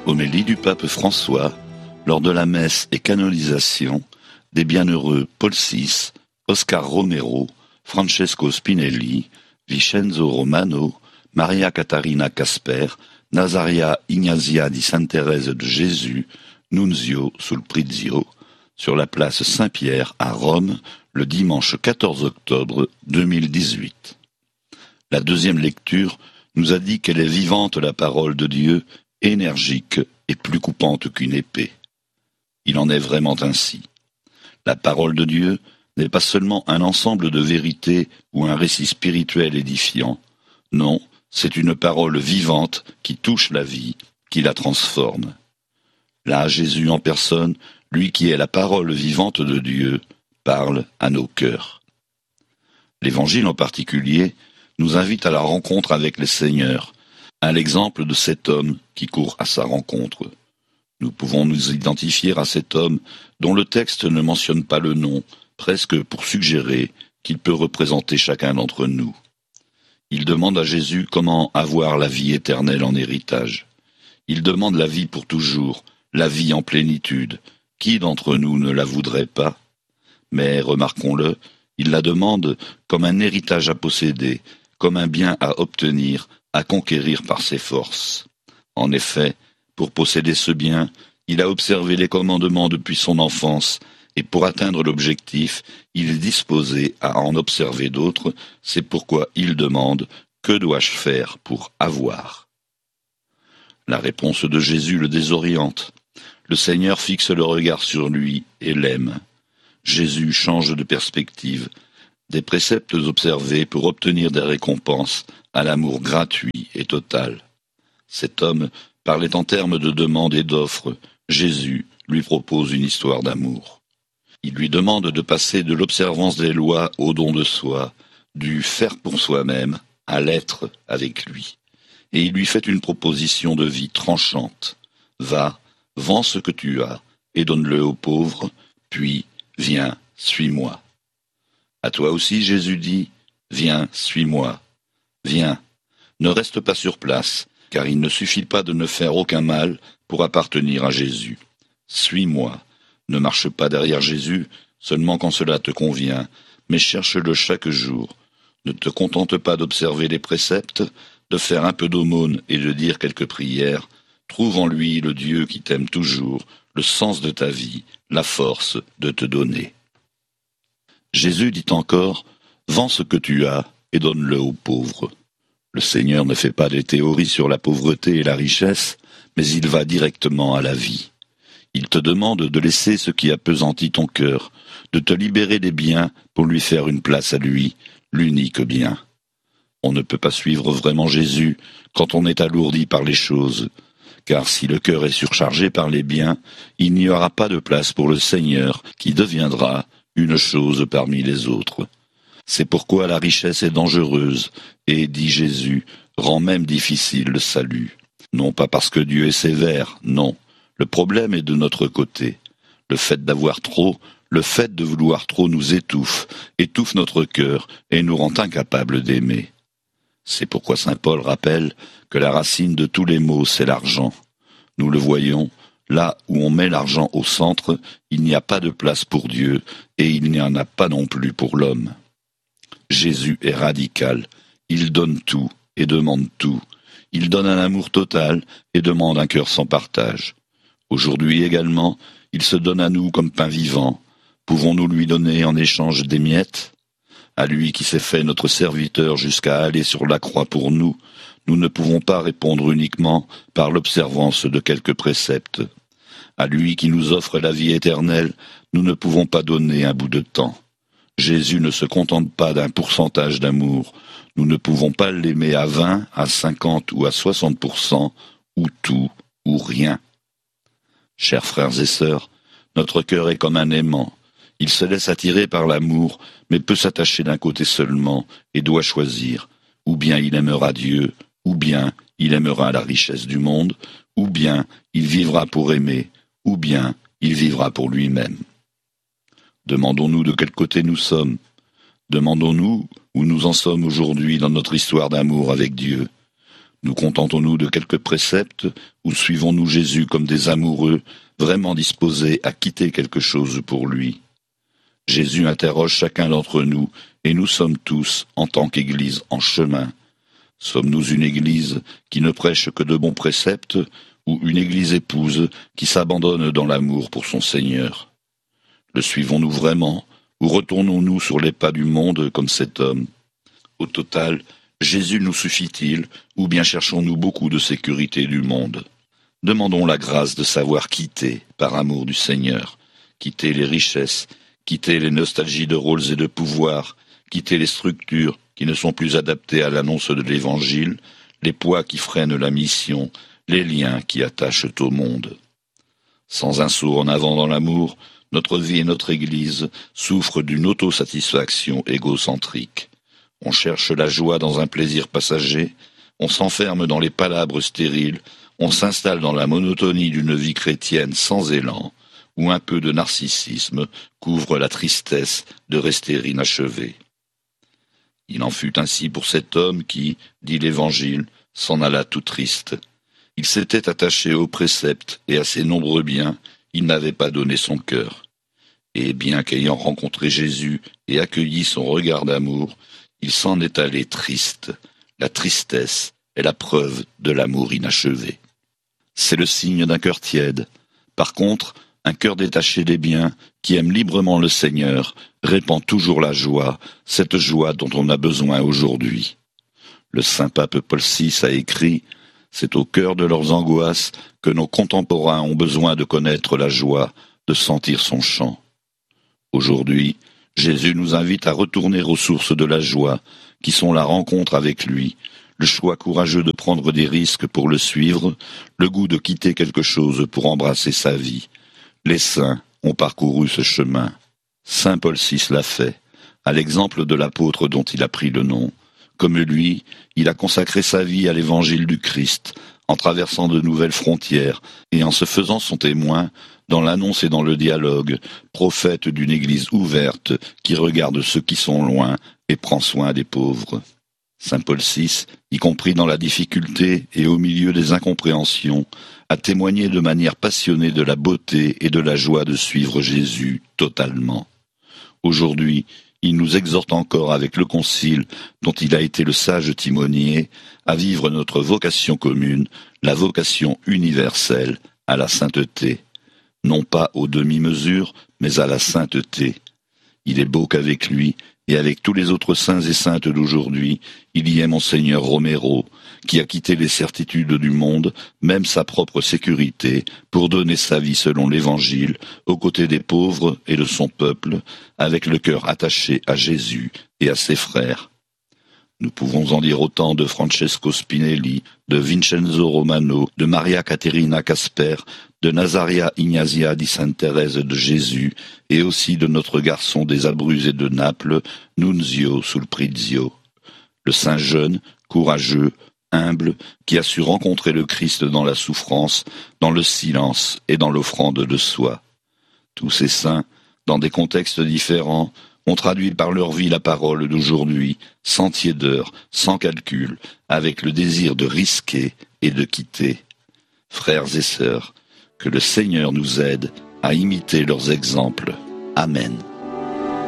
Homélie du pape François lors de la messe et canonisation des bienheureux Paul VI, Oscar Romero, Francesco Spinelli, Vincenzo Romano, Maria Catarina Casper, Nazaria Ignazia di Sainte-Thérèse de Jésus, Nunzio Sulprizio, sur la place Saint-Pierre à Rome, le dimanche 14 octobre 2018. La deuxième lecture nous a dit qu'elle est vivante la parole de Dieu, énergique et plus coupante qu'une épée. Il en est vraiment ainsi. La parole de Dieu n'est pas seulement un ensemble de vérités ou un récit spirituel édifiant. Non, c'est une parole vivante qui touche la vie, qui la transforme. Là, Jésus en personne, lui qui est la parole vivante de Dieu, parle à nos cœurs. L'Évangile en particulier nous invite à la rencontre avec le Seigneur, à l'exemple de cet homme qui court à sa rencontre. Nous pouvons nous identifier à cet homme dont le texte ne mentionne pas le nom, presque pour suggérer qu'il peut représenter chacun d'entre nous. Il demande à Jésus comment avoir la vie éternelle en héritage. Il demande la vie pour toujours, la vie en plénitude. Qui d'entre nous ne la voudrait pas ? Mais, remarquons-le, il la demande comme un héritage à posséder, comme un bien à obtenir, à conquérir par ses forces. En effet, pour posséder ce bien, il a observé les commandements depuis son enfance, et pour atteindre l'objectif, il est disposé à en observer d'autres, c'est pourquoi il demande « Que dois-je faire pour avoir ?» La réponse de Jésus le désoriente. Le Seigneur fixe le regard sur lui et l'aime. Jésus change de perspective. Des préceptes observés pour obtenir des récompenses à l'amour gratuit et total. Cet homme parlait en termes de demande et d'offre. Jésus lui propose une histoire d'amour. Il lui demande de passer de l'observance des lois au don de soi, du faire pour soi-même à l'être avec lui. Et il lui fait une proposition de vie tranchante. Va, vends ce que tu as et donne-le aux pauvres, puis viens, suis-moi. À toi aussi, Jésus dit, viens, suis-moi. Viens, ne reste pas sur place, car il ne suffit pas de ne faire aucun mal pour appartenir à Jésus. Suis-moi. Ne marche pas derrière Jésus seulement quand cela te convient, mais cherche-le chaque jour. Ne te contente pas d'observer les préceptes, de faire un peu d'aumône et de dire quelques prières. Trouve en lui le Dieu qui t'aime toujours, le sens de ta vie, la force de te donner. Jésus dit encore, « Vends ce que tu as et donne-le aux pauvres. » Le Seigneur ne fait pas des théories sur la pauvreté et la richesse, mais il va directement à la vie. Il te demande de laisser ce qui appesantit ton cœur, de te libérer des biens pour lui faire une place à lui, l'unique bien. On ne peut pas suivre vraiment Jésus quand on est alourdi par les choses, car si le cœur est surchargé par les biens, il n'y aura pas de place pour le Seigneur qui deviendra une chose parmi les autres. C'est pourquoi la richesse est dangereuse et, dit Jésus, rend même difficile le salut. Non pas parce que Dieu est sévère, non. Le problème est de notre côté. Le fait d'avoir trop, le fait de vouloir trop nous étouffe notre cœur et nous rend incapables d'aimer. C'est pourquoi saint Paul rappelle que la racine de tous les maux, c'est l'argent. Nous le voyons, là où on met l'argent au centre, il n'y a pas de place pour Dieu et il n'y en a pas non plus pour l'homme. Jésus est radical, il donne tout et demande tout. Il donne un amour total et demande un cœur sans partage. Aujourd'hui également, il se donne à nous comme pain vivant. Pouvons-nous lui donner en échange des miettes ? À lui qui s'est fait notre serviteur jusqu'à aller sur la croix pour nous, nous ne pouvons pas répondre uniquement par l'observance de quelques préceptes. À lui qui nous offre la vie éternelle, nous ne pouvons pas donner un bout de temps. Jésus ne se contente pas d'un pourcentage d'amour. Nous ne pouvons pas l'aimer à 20, à 50 ou à 60%, ou tout, ou rien. Chers frères et sœurs, notre cœur est comme un aimant. Il se laisse attirer par l'amour, mais peut s'attacher d'un côté seulement et doit choisir. Ou bien il aimera Dieu, ou bien il aimera la richesse du monde, ou bien il vivra pour aimer, ou bien il vivra pour lui-même. Demandons-nous de quel côté nous sommes. Demandons-nous où nous en sommes aujourd'hui dans notre histoire d'amour avec Dieu. Nous contentons-nous de quelques préceptes ou suivons-nous Jésus comme des amoureux, vraiment disposés à quitter quelque chose pour lui? Jésus interroge chacun d'entre nous et nous sommes tous, en tant qu'Église, en chemin. Sommes-nous une Église qui ne prêche que de bons préceptes ou une Église épouse qui s'abandonne dans l'amour pour son Seigneur? Le suivons-nous vraiment ou retournons-nous sur les pas du monde comme cet homme? Au total, Jésus nous suffit-il ou bien cherchons-nous beaucoup de sécurité du monde? Demandons la grâce de savoir quitter, par amour du Seigneur, quitter les richesses, quitter les nostalgies de rôles et de pouvoirs, quitter les structures qui ne sont plus adaptées à l'annonce de l'Évangile, les poids qui freinent la mission, les liens qui attachent au monde. Sans un saut en avant dans l'amour, notre vie et notre Église souffrent d'une autosatisfaction égocentrique. On cherche la joie dans un plaisir passager, on s'enferme dans les palabres stériles, on s'installe dans la monotonie d'une vie chrétienne sans élan, où un peu de narcissisme couvre la tristesse de rester inachevé. Il en fut ainsi pour cet homme qui, dit l'Évangile, s'en alla tout triste. Il s'était attaché aux préceptes et à ses nombreux biens, il n'avait pas donné son cœur. Et bien qu'ayant rencontré Jésus et accueilli son regard d'amour, il s'en est allé triste. La tristesse est la preuve de l'amour inachevé. C'est le signe d'un cœur tiède. Par contre, un cœur détaché des biens, qui aime librement le Seigneur, répand toujours la joie, cette joie dont on a besoin aujourd'hui. Le saint pape Paul VI a écrit « C'est au cœur de leurs angoisses que nos contemporains ont besoin de connaître la joie, de sentir son chant. » Aujourd'hui, Jésus nous invite à retourner aux sources de la joie, qui sont la rencontre avec lui, le choix courageux de prendre des risques pour le suivre, le goût de quitter quelque chose pour embrasser sa vie. Les saints ont parcouru ce chemin. Saint Paul VI l'a fait, à l'exemple de l'apôtre dont il a pris le nom. Comme lui, il a consacré sa vie à l'évangile du Christ, en traversant de nouvelles frontières et en se faisant son témoin dans l'annonce et dans le dialogue, prophète d'une Église ouverte qui regarde ceux qui sont loin et prend soin des pauvres. Saint Paul VI, y compris dans la difficulté et au milieu des incompréhensions, a témoigné de manière passionnée de la beauté et de la joie de suivre Jésus totalement. Aujourd'hui, il nous exhorte encore avec le Concile, dont il a été le sage timonier, à vivre notre vocation commune, la vocation universelle à la sainteté. Non pas aux demi-mesures, mais à la sainteté. Il est beau qu'avec lui, et avec tous les autres saints et saintes d'aujourd'hui, il y ait Monseigneur Romero, qui a quitté les certitudes du monde, même sa propre sécurité, pour donner sa vie selon l'Évangile, aux côtés des pauvres et de son peuple, avec le cœur attaché à Jésus et à ses frères. Nous pouvons en dire autant de Francesco Spinelli, de Vincenzo Romano, de Maria Caterina Casper, de Nazaria Ignazia di Sainte Thérèse de Jésus, et aussi de notre garçon des Abruzzes et de Naples, Nunzio Sulprizio. Le saint jeune, courageux, humble, qui a su rencontrer le Christ dans la souffrance, dans le silence et dans l'offrande de soi. Tous ces saints, dans des contextes différents, ont traduit par leur vie la parole d'aujourd'hui, sans tiédeur, sans calcul, avec le désir de risquer et de quitter. Frères et sœurs, que le Seigneur nous aide à imiter leurs exemples. Amen.